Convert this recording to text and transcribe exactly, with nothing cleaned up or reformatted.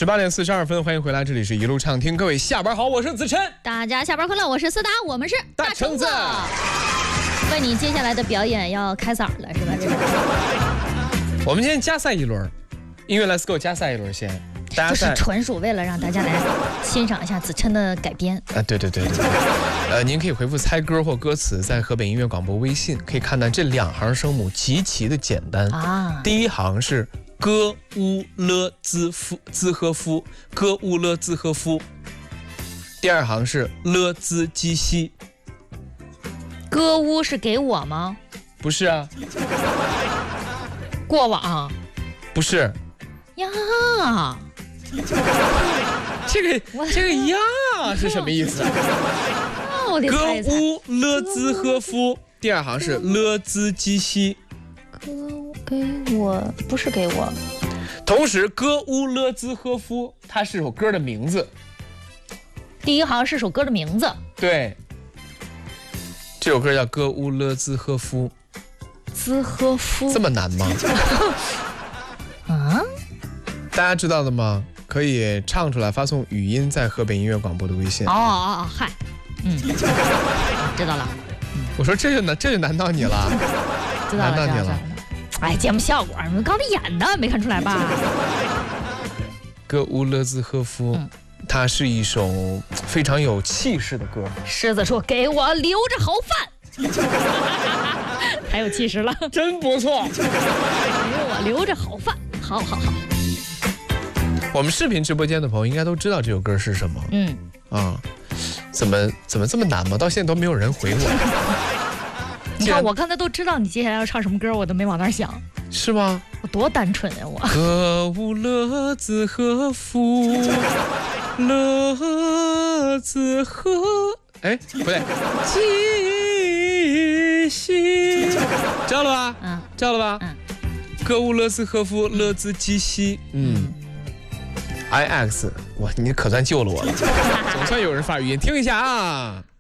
十八点四十二分，欢迎回来，这里是一路畅听，各位下班好，我是子琛， 大家下班快乐，我是思达，我们是大橙子。 问你接下来的表演要开嗓了是吧？这是我们今天加赛一轮，音乐 Let's Go 加赛一轮先。大家就是纯属为了让大家来欣赏一下子琛的改编啊，对对对对对，呃，您可以回复猜歌或歌词，在河北音乐广播微信可以看到这两行声母极其的简单啊。第一行是歌乌勒兹夫兹和夫，歌乌勒兹和夫。第二行是勒兹基西。 歌乌是给我吗？ 不是啊。 过往？ 不是。 呀。 这个这个呀是什么意思？歌乌勒兹和夫，第二行是勒兹基西。 歌给我不是给我。 同时，歌乌勒兹和夫它是首歌的名字。 第一行是首歌的名字。 对，这首歌叫歌乌勒兹和夫。 兹和夫这么难吗？ 啊？ 大家知道的吗？可以唱出来，发送语音在河北音乐广播的微信。 哦哦哦，嗨，嗯，知道了。 嗯、我说这就难，这就难到你了， 知道了， 难到你了。 哎，节目效果，你们刚才演的没看出来吧？ 歌乌勒兹和夫，嗯、它是一首非常有气势的歌。 狮子说：“给我留着好饭。”太有气势了， 真不错。 给我留着好饭，好好好。 我们视频直播间的朋友应该都知道这首歌是什么。嗯啊，怎么怎么这么难吗？到现在都没有人回我。 你看，我刚才都知道你接下来要唱什么歌，我都没往那儿想。 是吗？ 我多单纯啊！我。 歌乌勒兹和夫，勒兹和，哎，不对，基西，知道了吧？嗯，知道了吧？嗯。歌乌勒兹和夫，勒兹基西，嗯。I X， 哇，你可算救了我了，总算有人发语音，听一下啊。